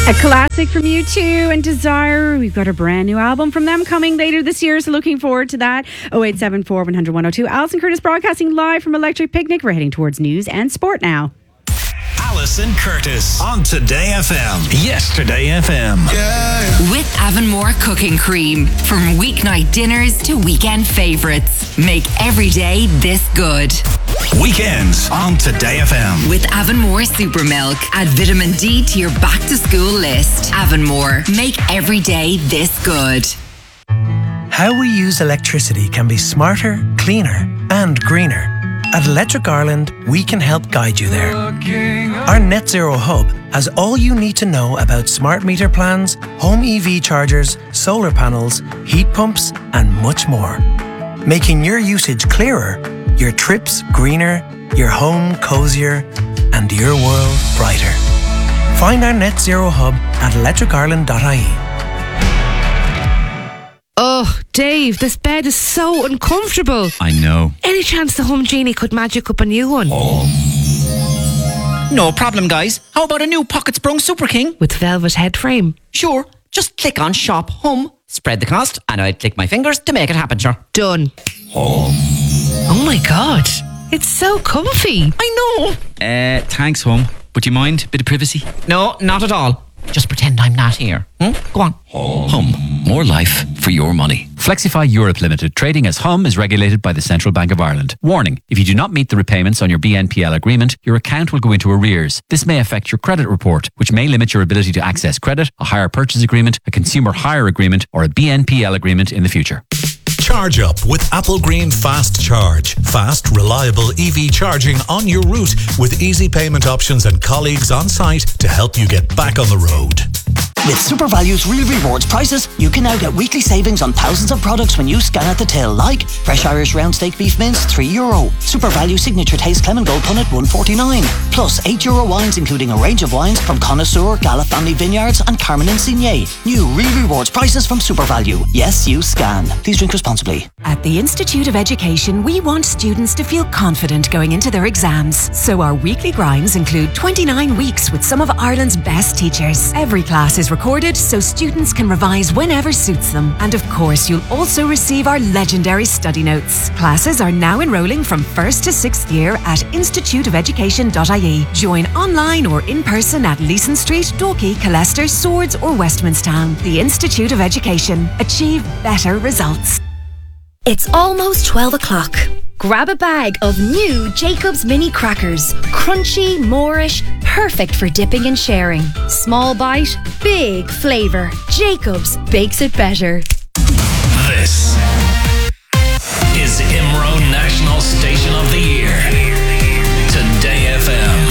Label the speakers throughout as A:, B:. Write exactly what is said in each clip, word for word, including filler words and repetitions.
A: A classic from U two and Desire. We've got a brand new album from them coming later this year, so looking forward to that. oh eight seven four, one hundred, one oh two. Alison Curtis broadcasting live from Electric Picnic. We're heading towards news and sport now.
B: Alison Curtis on Today F M. Yesterday F M.
C: Yeah. With Avonmore Cooking Cream. From weeknight dinners to weekend favourites. Make every day this good.
B: Weekends on Today F M.
C: With Avonmore Super Milk. Add vitamin D to your back to school list. Avonmore. Make every day this good.
D: How we use electricity can be smarter, cleaner and greener. At Electric Ireland, we can help guide you there. Our Net Zero Hub has all you need to know about smart meter plans, home E V chargers, solar panels, heat pumps and much more. Making your usage clearer, your trips greener, your home cosier and your world brighter. Find our Net Zero Hub at electric ireland dot I E.
E: Oh, Dave, this bed is so uncomfortable.
F: I know.
E: Any chance the Home Genie could magic up a new one?
F: Oh. No problem, guys. How about a new Pocket Sprung Super King?
E: With velvet head frame?
F: Sure. Just click on Shop Home, spread the cost, and I'll click my fingers to make it happen, sure.
E: Done.
F: Home.
E: Oh my God. It's so comfy.
F: I know.
G: Uh, thanks, Home. But you mind? Bit of privacy?
F: No, not at all. Just pretend I'm not here. Hmm? Go on.
G: Hum. Hum. More life for your money. Flexify Europe Limited, trading as Hum, is regulated by the Central Bank of Ireland. Warning, if you do not meet the repayments on your B N P L agreement, your account will go into arrears. This may affect your credit report, which may limit your ability to access credit, a hire purchase agreement, a consumer hire agreement, or a B N P L agreement in the future.
B: Charge up with Applegreen Fast Charge. Fast, reliable E V charging on your route with easy payment options and colleagues on site to help you get back on the road.
H: With SuperValue's Real Rewards prices, you can now get weekly savings on thousands of products when you scan at the till, like fresh Irish round steak beef mince, three euro. SuperValue Signature Taste Clement Gold Punnet, one forty-nine. Plus eight euro wines, including a range of wines from Connoisseur, Gala Family Vineyards and Carmen Insigne. New Real Rewards prices from SuperValue. Yes, you scan. Please drink responsibly.
I: At the Institute of Education, we want students to feel confident going into their exams. So our weekly grinds include twenty-nine weeks with some of Ireland's best teachers. Every class is recorded so students can revise whenever suits them. And of course, you'll also receive our legendary study notes. Classes are now enrolling from first to sixth year at institute of education dot I E. Join online or in person at Leeson Street, Dalkey, Colester, Swords or Westmanstown. The Institute of Education. Achieve better results.
J: It's almost twelve o'clock. Grab a bag of new Jacob's Mini Crackers. Crunchy, Moorish, perfect for dipping and sharing. Small bite, big flavour. Jacob's bakes it better.
B: This is IMRO National Station of the Year. Today F M.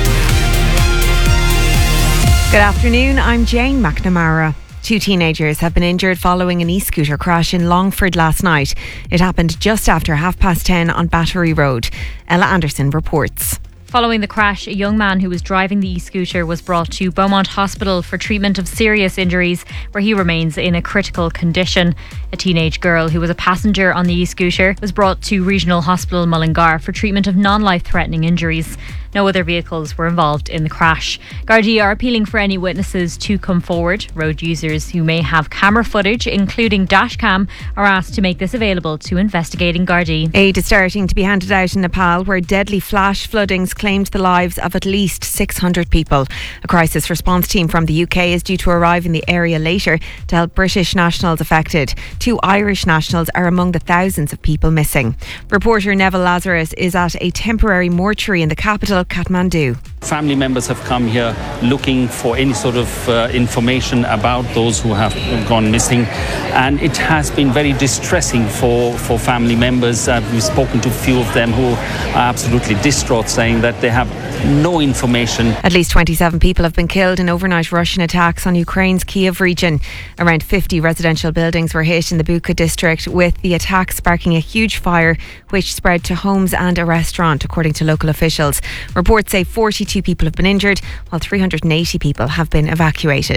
K: Good afternoon, I'm Jane McNamara. Two teenagers have been injured following an e-scooter crash in Longford last night. It happened just after half past ten on Battery Road. Ella Anderson reports.
L: Following the crash, a young man who was driving the e-scooter was brought to Beaumont Hospital for treatment of serious injuries, where he remains in a critical condition. A teenage girl who was a passenger on the e-scooter was brought to Regional Hospital Mullingar for treatment of non-life-threatening injuries. No other vehicles were involved in the crash. Gardaí are appealing for any witnesses to come forward. Road users who may have camera footage, including dashcam, are asked to make this available to investigating Gardaí.
K: Aid is starting to be handed out in Nepal, where deadly flash floodings claimed the lives of at least six hundred people. A crisis response team from the U K is due to arrive in the area later to help British nationals affected. Two Irish nationals are among the thousands of people missing. Reporter Neville Lazarus is at a temporary mortuary in the capital, Kathmandu.
M: Family members have come here looking for any sort of uh, information about those who have gone missing, and it has been very distressing for, for family members. Uh, we've spoken to a few of them who are absolutely distraught, saying that they have no information.
K: At least twenty-seven people have been killed in overnight Russian attacks on Ukraine's Kiev region. Around fifty residential buildings were hit in the Bucha district, with the attack sparking a huge fire which spread to homes and a restaurant, according to local officials. Reports say forty-two people have been injured, while three hundred eighty people have been evacuated.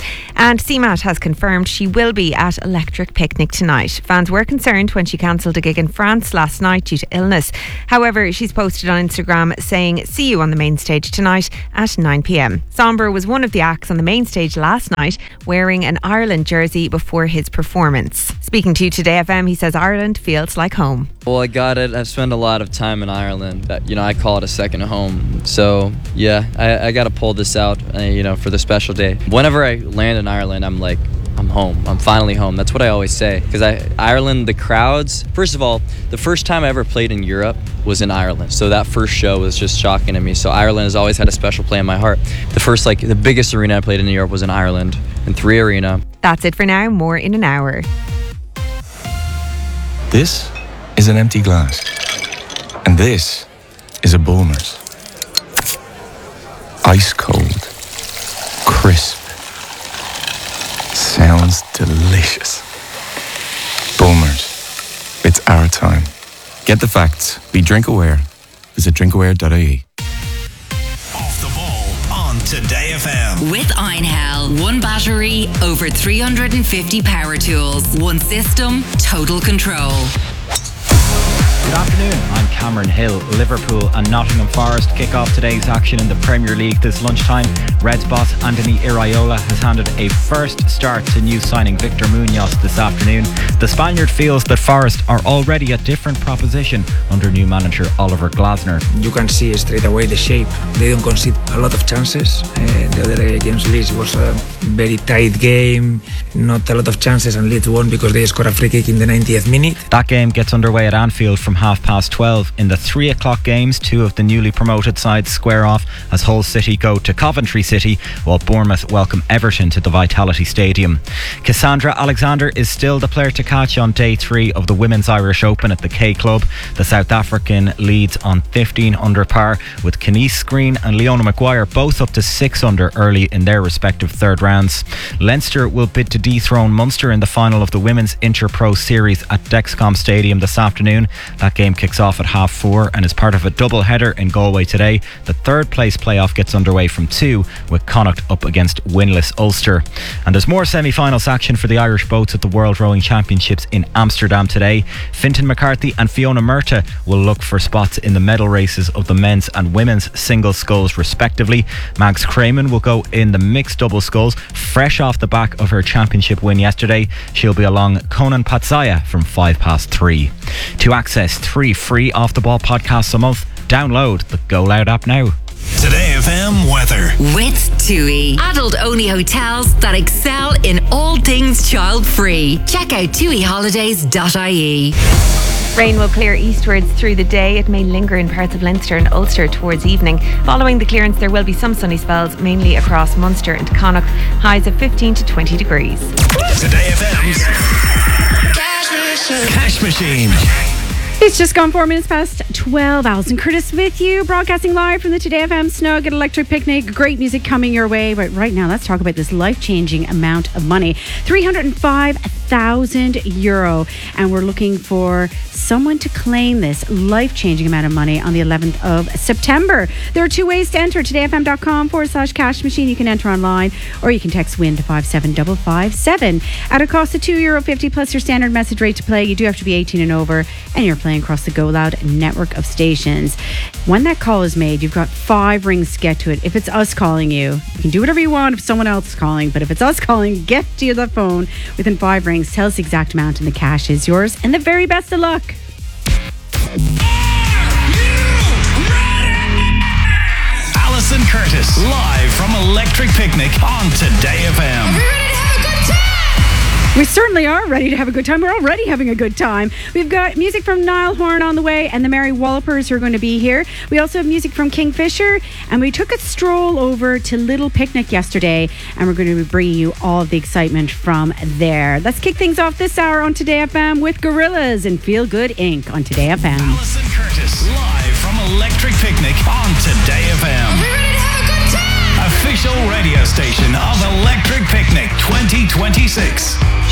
K: And C MAT has confirmed she will be at Electric Picnic tonight. Fans were concerned when she cancelled a gig in France last night due to illness. However, she's posted on Instagram saying, "See you on the main stage tonight at nine p.m. Somber was one of the acts on the main stage last night, wearing an Ireland jersey before his performance. Speaking to Today F M, he says Ireland feels like home.
N: Well, I got it. I've spent a lot of time in Ireland. That, you know, I call it a second home. So, yeah, I, I got to pull this out, uh, you know, for the special day. Whenever I land in Ireland, I'm like, I'm home. I'm finally home. That's what I always say. Because I Ireland, the crowds, first of all, the first time I ever played in Europe was in Ireland. So that first show was just shocking to me. So Ireland has always had a special place in my heart. The first, like, the biggest arena I played in Europe was in Ireland, in Three Arena.
K: That's it for now. More in an hour.
O: This is an empty glass. And this is a Bulmers. Ice cold. Crisp. Sounds delicious. Bulmers. It's our time. Get the facts. Be drink aware. Visit drinkaware dot I E.
B: Off the ball on Today F M.
C: With Einhell, one battery, over three hundred fifty power tools, one system, total control.
P: Good afternoon, I'm Cameron Hill. Liverpool and Nottingham Forest kick off today's action in the Premier League this lunchtime. Reds boss Anthony Iraola has handed a first start to new signing Victor Munoz this afternoon. The Spaniard feels that Forest are already a different proposition under new manager Oliver Glasner.
Q: You can see straight away the shape. They don't concede a lot of chances. Uh, the other day against Leeds was a very tight game, not a lot of chances, and Leeds won because they scored a free kick in the ninetieth minute.
P: That game gets underway at Anfield from half past twelve. In the three o'clock games, two of the newly promoted sides square off as Hull City go to Coventry City, while Bournemouth welcome Everton to the Vitality Stadium. Cassandra Alexander is still the player to catch on day three of the Women's Irish Open at the K Club. The South African leads on fifteen under par, with Kenise Green and Leona Maguire both up to six under early in their respective third rounds. Leinster will bid to dethrone Munster in the final of the Women's Inter-Pro Series at Dexcom Stadium this afternoon. That game kicks off at half four and is part of a double header in Galway today. The third place playoff gets underway from two, with Connacht up against winless Ulster. And there's more semi-finals action for the Irish boats at the World Rowing Championships in Amsterdam today. Fintan McCarthy and Fiona Murtagh will look for spots in the medal races of the men's and women's single sculls respectively. Mags Crayman will go in the mixed double sculls, fresh off the back of her championship win yesterday. She'll be along Conan Patsaya from five past three. To access three free Off the Ball podcasts a month, download the Go Loud app now.
B: Today F M weather.
C: With TUI, adult-only hotels that excel in all things child-free. Check out tui holidays dot I E.
K: Rain will clear eastwards through the day. It may linger in parts of Leinster and Ulster towards evening. Following the clearance, there will be some sunny spells, mainly across Munster and Connacht. Highs of fifteen to twenty degrees.
B: Today F M's Cash Machine.
A: It's just gone four minutes past twelve. Alison Curtis with you, broadcasting live from the Today F M Snug at Electric Picnic. Great music coming your way. But right now, let's talk about this life-changing amount of money. three hundred five thousand euro. And we're looking for someone to claim this life-changing amount of money on the eleventh of September. There are two ways to enter. todayfm.com forward slash cash machine. You can enter online, or you can text WIN to five seven five five seven. At a cost of two euro fifty plus your standard message rate to play. You do have to be eighteen and over, and you're playing across the Go Loud network of stations. When that call is made, you've got five rings to get to it. If it's us calling you, you can do whatever you want if someone else is calling, but if it's us calling, get to the phone within five rings, tell us the exact amount, and the cash is yours. And the very best of luck.
B: Alison Curtis, live from Electric Picnic on Today F M.
A: We certainly are ready to have a good time. We're already having a good time. We've got music from Niall Horan on the way, and the Mary Wallopers who are going to be here. We also have music from Kingfisher, and we took a stroll over to Little Picnic yesterday, and we're going to be bringing you all of the excitement from there. Let's kick things off this hour on Today F M with Gorillaz and Feel Good Incorporated on Today F M.
B: Alison Curtis, live from Electric Picnic on Today F M. Official radio station of Electric Picnic twenty twenty-six.